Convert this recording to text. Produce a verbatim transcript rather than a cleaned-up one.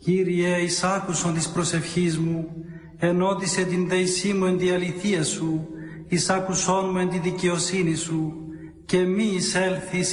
Κύριε, εις άκουσον της προσευχής μου, ενώτισε την δεησή μου εν τη αληθεία σου, εις άκουσόν μου εν τη δικαιοσύνη σου, και μη εισέλθεις